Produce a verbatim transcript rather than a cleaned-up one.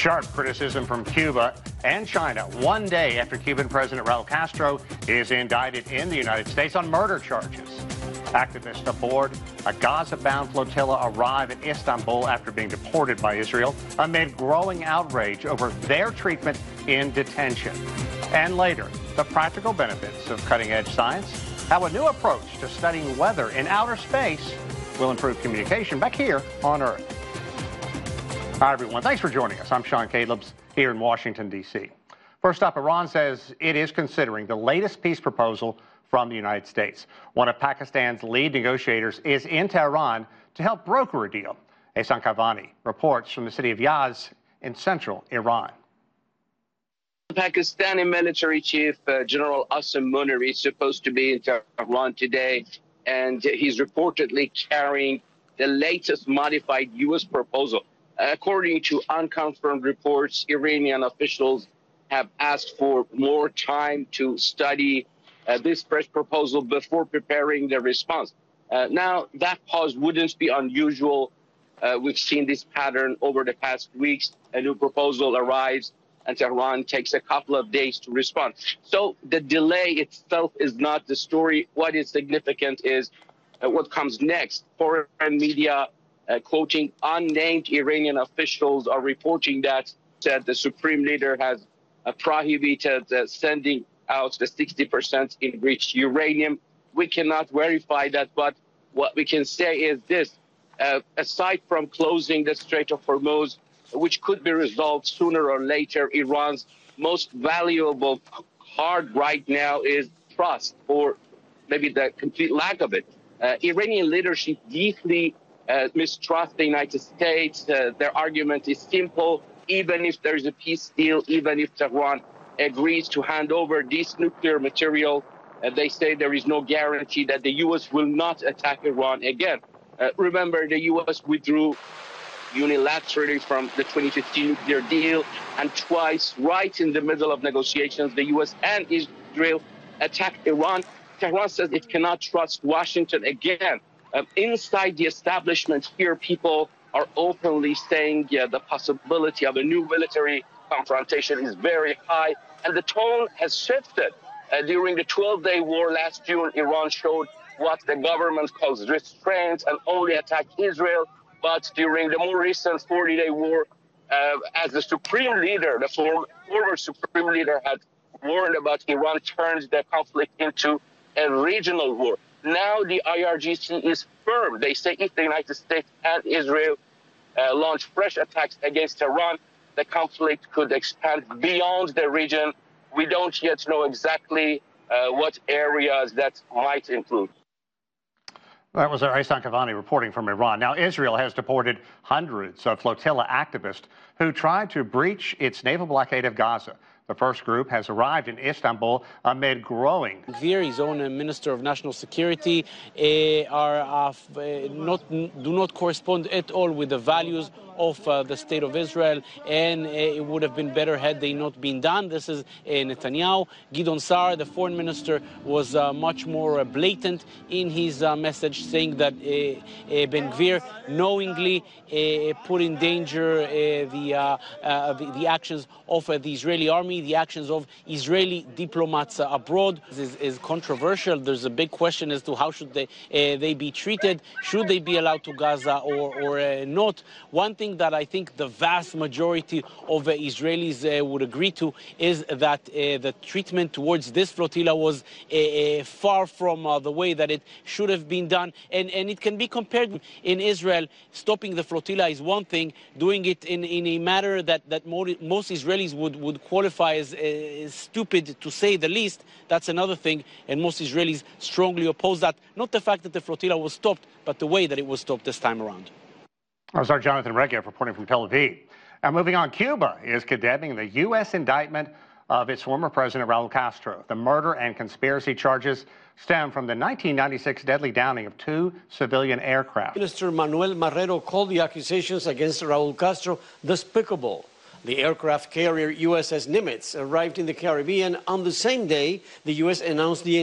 Sharp criticism from Cuba and China one day after Cuban President Raul Castro is indicted in the United States on murder charges. Activists aboard a Gaza-bound flotilla arrive in Istanbul after being deported by Israel amid growing outrage over their treatment in detention. And later, the practical benefits of cutting-edge science, how a new approach to studying weather in outer space will improve communication back here on Earth. Hi, everyone. Thanks for joining us. I'm Sean Calebs here in Washington, D C First up, Iran says it is considering the latest peace proposal from the United States. One of Pakistan's lead negotiators is in Tehran to help broker a deal. Ehsan Kavani reports from the city of Yazd in central Iran. Pakistani military chief uh, General Asim Munir is supposed to be in Tehran today, and he's reportedly carrying the latest modified U S proposal. According to unconfirmed reports, Iranian officials have asked for more time to study uh, this fresh proposal before preparing their response. Uh, now, that pause wouldn't be unusual. Uh, we've seen this pattern over the past weeks. A new proposal arrives, and Tehran takes a couple of days to respond. So the delay itself is not the story. What is significant is uh, what comes next. Foreign media Uh, quoting unnamed Iranian officials are reporting that uh, the supreme leader has uh, prohibited uh, sending out the sixty percent enriched uranium. We cannot verify that, but what we can say is this. Uh, aside from closing the Strait of Hormuz, which could be resolved sooner or later, Iran's most valuable card right now is trust, or maybe the complete lack of it. Uh, Iranian leadership deeply Uh, mistrust the United States. Uh, their argument is simple. Even if there is a peace deal, even if Tehran agrees to hand over this nuclear material, uh, they say there is no guarantee that the U S will not attack Iran again. Uh, remember, the U S withdrew unilaterally from the twenty fifteen nuclear deal, and twice, right in the middle of negotiations, the U S and Israel attacked Iran. Tehran says it cannot trust Washington again. Um, inside the establishment here, people are openly saying yeah, the possibility of a new military confrontation is very high, and the tone has shifted. Uh, during the twelve-day war last June, Iran showed what the government calls restraint and only attacked Israel. But during the more recent forty-day war, uh, as the supreme leader, the former, former supreme leader had warned about, Iran turned the conflict into a regional war. Now the I R G C is firm. They say if the United States and Israel uh, launch fresh attacks against Iran, the conflict could expand beyond the region. We don't yet know exactly uh, what areas that might include. That was Ehsan Kavani reporting from Iran. Now, Israel has deported hundreds of flotilla activists who tried to breach its naval blockade of Gaza. The first group has arrived in Istanbul amid growing. Gvir, his own uh, Minister of National Security, uh, are uh, uh, not do not correspond at all with the values of uh, the State of Israel, and uh, it would have been better had they not been done. This is uh, Netanyahu. Gideon Sa'ar, the foreign minister, was uh, much more uh, blatant in his uh, message, saying that uh, uh, Ben Gvir knowingly uh, put in danger uh, the, uh, uh, the the actions of uh, the Israeli army, the actions of Israeli diplomats uh, abroad. This is, is controversial. There's a big question as to how should they uh, they be treated. Should they be allowed to Gaza or or uh, not? One thing that I think the vast majority of uh, Israelis uh, would agree to is that uh, the treatment towards this flotilla was uh, uh, far from uh, the way that it should have been done. And, and it can be compared in Israel. Stopping the flotilla is one thing. Doing it in, in a manner that, that most Israelis would, would qualify as uh, stupid, to say the least, that's another thing. And most Israelis strongly oppose that. Not the fact that the flotilla was stopped, but the way that it was stopped this time around. That was our Jonathan Regev reporting from Tel Aviv. And moving on, Cuba is condemning the U S indictment of its former president, Raul Castro. The murder and conspiracy charges stem from the nineteen ninety-six deadly downing of two civilian aircraft. Minister Manuel Marrero called the accusations against Raul Castro despicable. The aircraft carrier U S S Nimitz arrived in the Caribbean on the same day the U S announced the